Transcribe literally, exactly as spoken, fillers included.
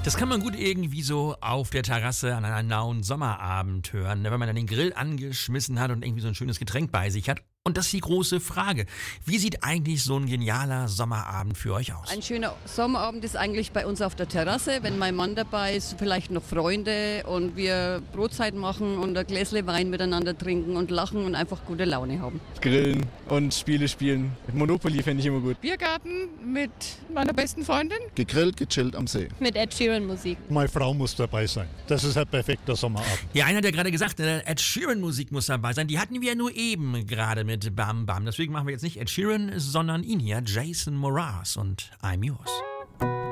Das kann man gut irgendwie so auf der Terrasse an einem lauen Sommerabend hören, ne, wenn man dann den Grill angeschmissen hat und irgendwie so ein schönes Getränk bei sich hat. Und das ist die große Frage. Wie sieht eigentlich so ein genialer Sommerabend für euch aus? Ein schöner Sommerabend ist eigentlich bei uns auf der Terrasse, wenn mein Mann dabei ist, vielleicht noch Freunde und wir Brotzeit machen und ein Gläsle Wein miteinander trinken und lachen und einfach gute Laune haben. Grillen und Spiele spielen. Monopoly fände ich immer gut. Biergarten mit meiner besten Freundin. Gegrillt, gechillt am See. Mit Ed Sheeran Musik. Meine Frau muss dabei sein. Das ist ein perfekter Sommerabend. Ja, einer hat ja gerade gesagt, äh, Ed Sheeran Musik muss dabei sein. Die hatten wir ja nur eben gerade mit Bam Bam. Deswegen machen wir jetzt nicht Ed Sheeran, sondern ihn hier, Jason Mraz und I'm Yours.